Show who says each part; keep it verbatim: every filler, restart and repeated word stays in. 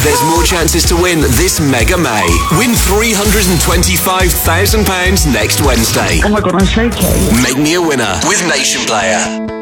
Speaker 1: There's more chances to win this Mega May. Win three hundred twenty-five thousand pounds next Wednesday.
Speaker 2: Oh my god, I'm shaking.
Speaker 1: Make me a winner with Nation Player.